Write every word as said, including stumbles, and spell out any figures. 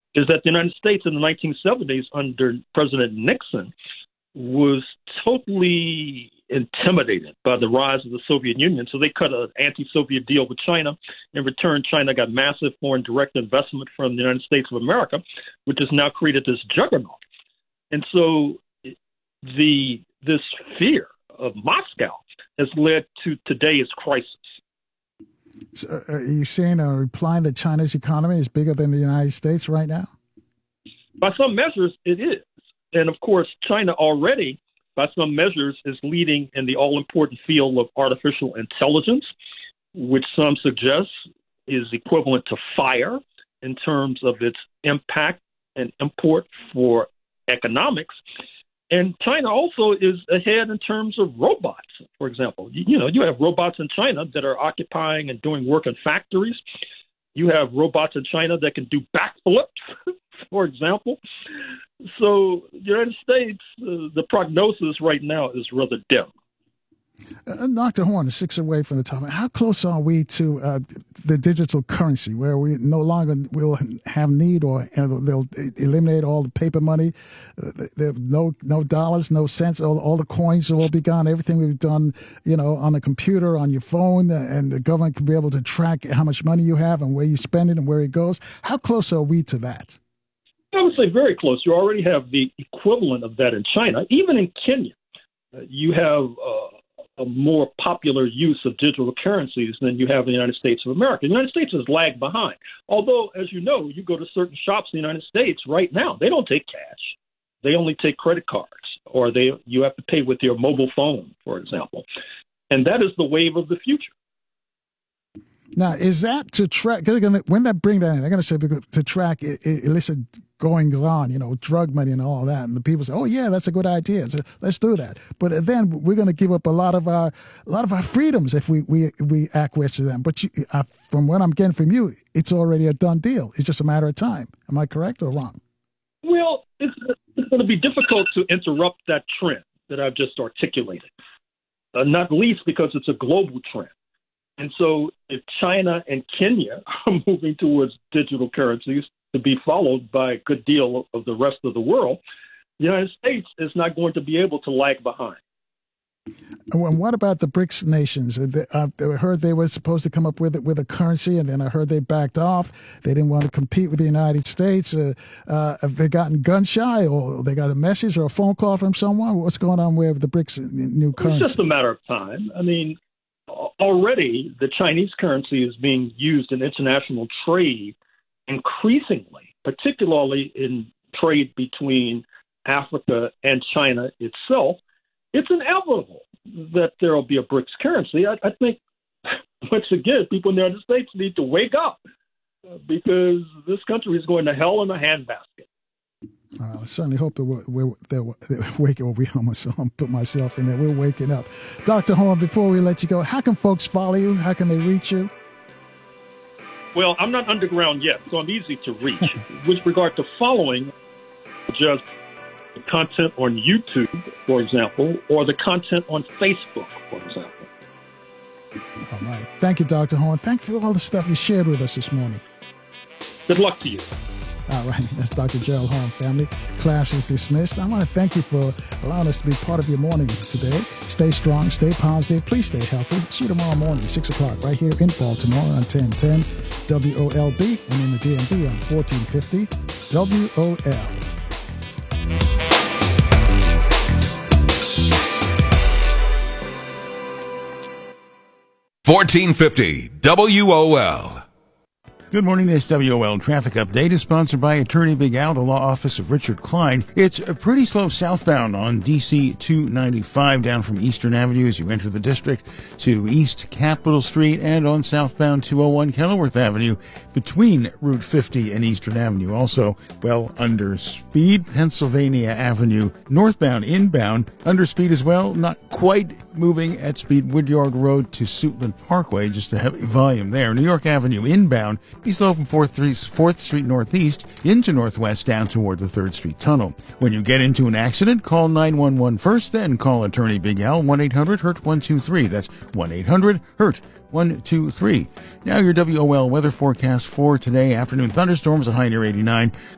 is that the United States in the nineteen seventies under President Nixon was totally intimidated by the rise of the Soviet Union. So they cut an anti-Soviet deal with China. In return, China got massive foreign direct investment from the United States of America, which has now created this juggernaut. And so the this fear of Moscow has led to today's crisis. So are you saying or implying that China's economy is bigger than the United States right now? By some measures, it is. And of course, China already, by some measures, is leading in the all-important field of artificial intelligence, which some suggest is equivalent to fire in terms of its impact and import for economics. And China also is ahead in terms of robots, for example. You, you know, you have robots in China that are occupying and doing work in factories. You have robots in China that can do backflips, for example. So the United States, uh, the prognosis right now is rather dim. Uh, Doctor Horn, six away from the top. How close are we to uh, the digital currency, where we no longer will have need, or uh, they'll eliminate all the paper money, uh, there no no dollars, no cents, all, all the coins will all be gone. Everything we've done, you know, on a computer, on your phone, uh, and the government can be able to track how much money you have and where you spend it and where it goes. How close are we to that? I would say very close. You already have the equivalent of that in China. Even in Kenya, uh, you have uh, a more popular use of digital currencies than you have in the United States of America. The United States has lagged behind. Although, as you know, you go to certain shops in the United States right now, they don't take cash. They only take credit cards, or they you have to pay with your mobile phone, for example. And that is the wave of the future. Now, is that to track, when they bring that in, they're going to say to track illicit going on, you know, drug money and all that. And the people say, oh, yeah, that's a good idea. So let's do that. But then we're going to give up a lot of our a lot of our freedoms if we, we, we acquiesce to them. But you, uh, from what I'm getting from you, it's already a done deal. It's just a matter of time. Am I correct or wrong? Well, it's, it's going to be difficult to interrupt that trend that I've just articulated, uh, not least because it's a global trend. And so if China and Kenya are moving towards digital currencies to be followed by a good deal of the rest of the world, the United States is not going to be able to lag behind. And what about the BRICS nations? I heard they were supposed to come up with with a currency, and then I heard they backed off. They didn't want to compete with the United States. Uh, uh, have they gotten gun shy, or they got a message or a phone call from someone? What's going on with the BRICS new currency? It's just a matter of time. I mean, already the Chinese currency is being used in international trade increasingly, particularly in trade between Africa and China itself. It's inevitable that there will be a BRICS currency. I, I think, once again, people in the United States need to wake up uh, because this country is going to hell in a handbasket. Uh, I certainly hope that we're, we're, that we're waking up. We almost put myself in there. We're waking up. Doctor Horn, before we let you go, how can folks follow you? How can they reach you? Well, I'm not underground yet, so I'm easy to reach. With regard to following, just the content on YouTube, for example, or the content on Facebook, for example. All right. Thank you, Doctor Horn. Thank you for all the stuff you shared with us this morning. Good luck to you. All right. That's Doctor Gerald Horn, family. Class is dismissed. I want to thank you for allowing us to be part of your morning today. Stay strong. Stay positive. Please stay healthy. See you tomorrow morning, six o'clock, right here in Baltimore on ten ten W O L B and in the D M V on fourteen fifty W O L. fourteen fifty W O L. Good morning. This W O L traffic update is sponsored by Attorney Big Al, the law office of Richard Klein. It's a pretty slow southbound on D C two ninety-five down from Eastern Avenue as you enter the district to East Capitol Street, and on southbound two oh one Kenilworth Avenue between Route fifty and Eastern Avenue. Also, well, under speed, Pennsylvania Avenue northbound, inbound, under speed as well, not quite moving at speed, Woodyard Road to Suitland Parkway, just a heavy volume there. New York Avenue inbound, be slow from fourth Street Northeast into Northwest down toward the third Street Tunnel. When you get into an accident, call nine one one first, then call Attorney Big Al, one eight hundred hurt one two three. That's one eight hundred hurt one two three. Now your W O L weather forecast for today. Afternoon thunderstorms, a high near eighty-nine.